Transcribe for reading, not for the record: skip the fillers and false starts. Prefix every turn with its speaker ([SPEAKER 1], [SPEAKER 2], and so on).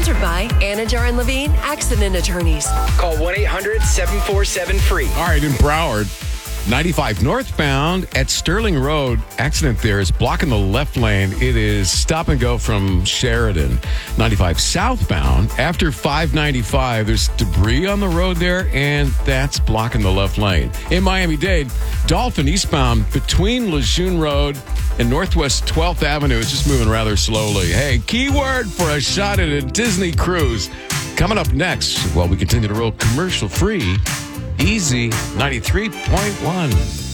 [SPEAKER 1] Sponsored by Anajar and Levine Accident Attorneys.
[SPEAKER 2] Call 1-800-747-FREE.
[SPEAKER 3] All right, in Broward, 95 northbound at Sterling Road. Accident there is blocking the left lane. It is stop and go from Sheridan. 95 southbound after 595. There's debris on the road there, and that's blocking the left lane. In Miami-Dade, Dolphin eastbound between Lejeune Road and Northwest 12th Avenue is just moving rather slowly. Hey, keyword for a shot at a Disney cruise. Coming up next, while we continue to roll commercial-free, Easy 93.1.